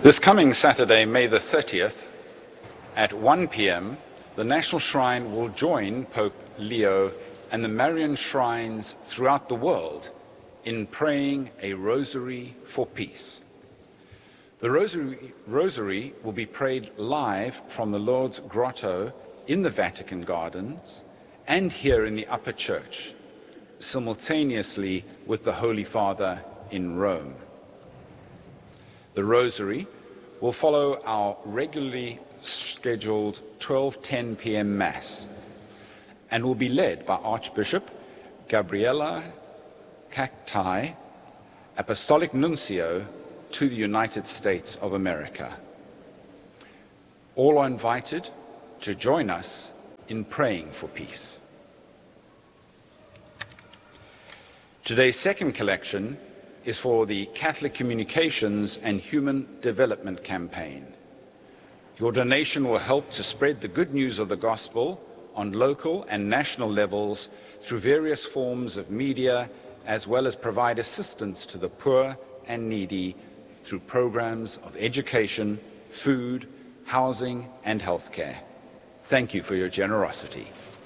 This coming Saturday, May the 30th, at 1 p.m., the National Shrine will join Pope Leo and the Marian shrines throughout the world in praying a rosary for peace. The rosary will be prayed live from the Lord's Grotto in the Vatican Gardens and here in the Upper Church, simultaneously with the Holy Father in Rome. The rosary will follow our regularly scheduled 12:10 p.m. Mass and will be led by Archbishop Gabriella Cactai, Apostolic Nuncio to the United States of America. All are invited to join us in praying for peace. Today's second collection is for the Catholic Communications and Human Development Campaign. Your donation will help to spread the good news of the gospel on local and national levels through various forms of media, as well as provide assistance to the poor and needy through programs of education, food, housing, and healthcare. Thank you for your generosity.